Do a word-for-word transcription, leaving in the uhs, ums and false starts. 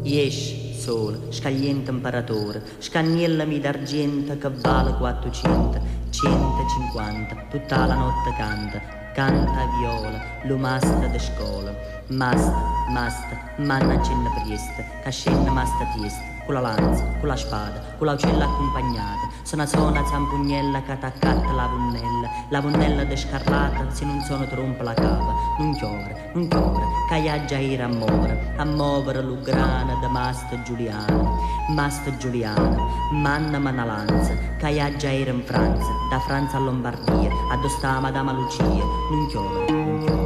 Iesce sole, scagliente imperatore, scagnellami d'argento che vale quattrocento, centocinquanta, tutta la notte canta, canta a viola, lo masta de scuola, masta, masta, manna cenna priesta, che scende masta tiesta, con la lanza, con la spada, con l'uccella accompagnata, sono sona zampugnella che t'accatta la punnella, la punnella de scarlata, se non sono trompa la cava, non chiovre, non chiovre, che ia già ir a muovere, a muovere l'ugrana de masta Giuliana, masta Giuliana, manna mana lanza, che ia già ir in Francia, da Francia a Lombardia, addo sta Madama Lucia, non chiovre, non chiovre.